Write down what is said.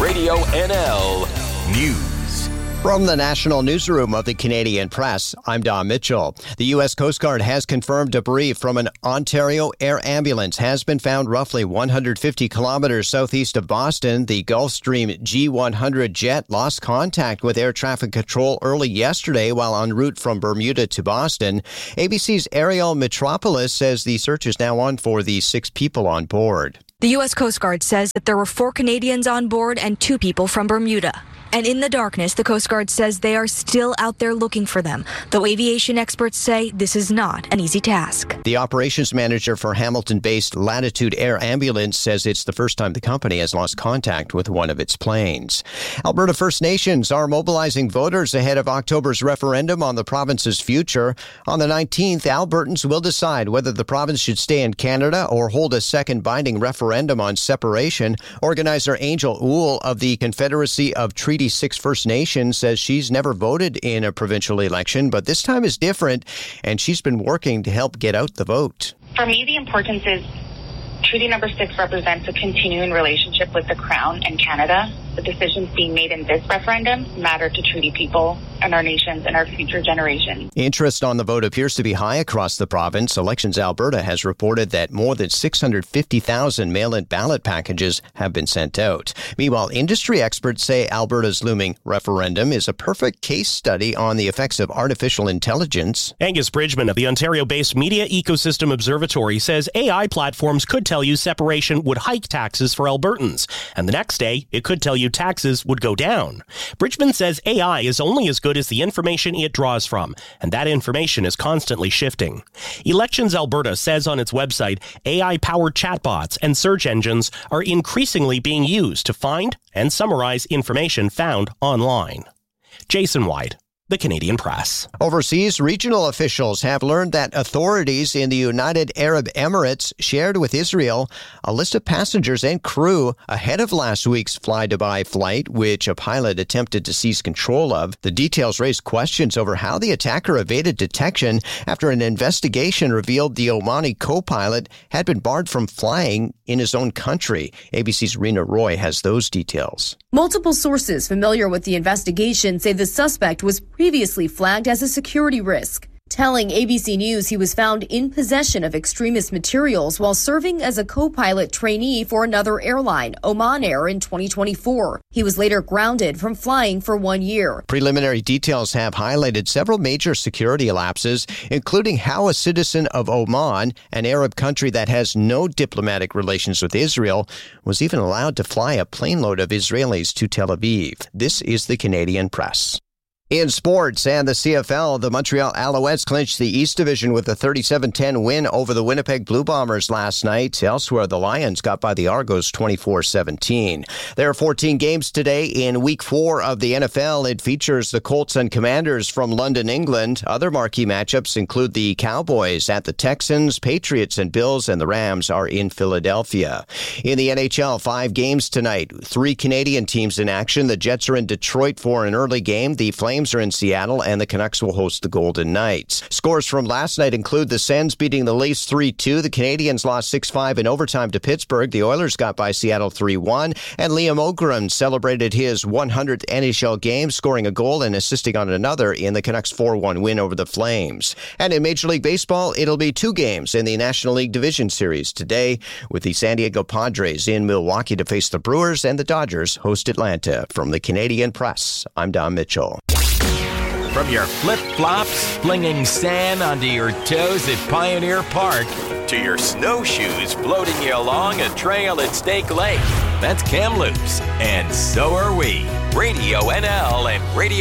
Radio NL News. From the National Newsroom of the Canadian Press, I'm Don Mitchell. The U.S. Coast Guard has confirmed debris from an Ontario air ambulance has been found roughly 150 kilometers southeast of Boston. The Gulfstream G100 jet lost contact with air traffic control early yesterday while en route from Bermuda to Boston. ABC's Ariel Metropoulos says the search is now on for the 6 people on board. The U.S. Coast Guard says that there were 4 Canadians on board and 2 people from Bermuda. And in the darkness, the Coast Guard says they are still out there looking for them, though aviation experts say this is not an easy task. The operations manager for Hamilton-based Latitude Air Ambulance says it's the first time the company has lost contact with one of its planes. Alberta First Nations are mobilizing voters ahead of October's referendum on the province's future. On the 19th, Albertans will decide whether the province should stay in Canada or hold a second binding referendum on separation. Organizer Angel Oul of the Confederacy of Treaty 6 First Nations says she's never voted in a provincial election, but this time is different, and she's been working to help get out the vote. For me, the importance is Treaty Number 6 represents a continuing relationship with the Crown and Canada. The decisions being made in this referendum matter to treaty people and our nations and our future generations. Interest on the vote appears to be high across the province. Elections Alberta has reported that more than 650,000 mail-in ballot packages have been sent out. Meanwhile, industry experts say Alberta's looming referendum is a perfect case study on the effects of artificial intelligence. Angus Bridgman of the Ontario-based Media Ecosystem Observatory says AI platforms could tell you separation would hike taxes for Albertans, and the next day it could tell you taxes would go down. Bridgman says AI is only as good as the information it draws from, and that information is constantly shifting. Elections Alberta says on its website, AI-powered chatbots and search engines are increasingly being used to find and summarize information found online. Jason White, The Canadian Press. Overseas, regional officials have learned that authorities in the United Arab Emirates shared with Israel a list of passengers and crew ahead of last week's fly-Dubai flight, which a pilot attempted to seize control of. The details raised questions over how the attacker evaded detection after an investigation revealed the Omani co-pilot had been barred from flying in his own country. ABC's Rena Roy has those details. Multiple sources familiar with the investigation say the suspect was previously flagged as a security risk, telling ABC News he was found in possession of extremist materials while serving as a co-pilot trainee for another airline, Oman Air, in 2024. He was later grounded from flying for 1 year. Preliminary details have highlighted several major security lapses, including how a citizen of Oman, an Arab country that has no diplomatic relations with Israel, was even allowed to fly a plane load of Israelis to Tel Aviv. This is the Canadian Press. In sports and the CFL, the Montreal Alouettes clinched the East Division with a 37-10 win over the Winnipeg Blue Bombers last night. Elsewhere, the Lions got by the Argos 24-17. There are 14 games today in Week 4 of the NFL. It features the Colts and Commanders from London, England. Other marquee matchups include the Cowboys at the Texans, Patriots and Bills, and the Rams are in Philadelphia. In the NHL, 5 games tonight. 3 Canadian teams in action. The Jets are in Detroit for an early game. The Flames are in Seattle, and the Canucks will host the Golden Knights. Scores from last night include the Sens beating the Leafs 3-2. The Canadians lost 6-5 in overtime to Pittsburgh. The Oilers got by Seattle 3-1. And Liam Ogren celebrated his 100th NHL game, scoring a goal and assisting on another in the Canucks 4-1 win over the Flames. And in Major League Baseball, it'll be 2 games in the National League Division Series today, with the San Diego Padres in Milwaukee to face the Brewers, and the Dodgers host Atlanta. From the Canadian Press, I'm Don Mitchell. From your flip-flops, flinging sand onto your toes at Pioneer Park, to your snowshoes floating you along a trail at Stake Lake. That's Kamloops, and so are we. Radio NL and Radio